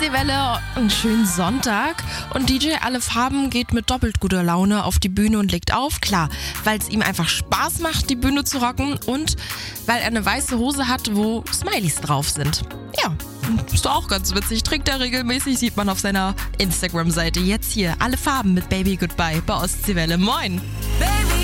Ostseewelle, einen schönen Sonntag und DJ Alle Farben geht mit doppelt guter Laune auf die Bühne und legt auf. Klar, weil es ihm einfach Spaß macht, die Bühne zu rocken und weil er eine weiße Hose hat, wo Smileys drauf sind. Ja, ist doch auch ganz witzig. Trinkt er regelmäßig, sieht man auf seiner Instagram-Seite. Jetzt hier Alle Farben mit Baby Goodbye bei Ostseewelle. Moin!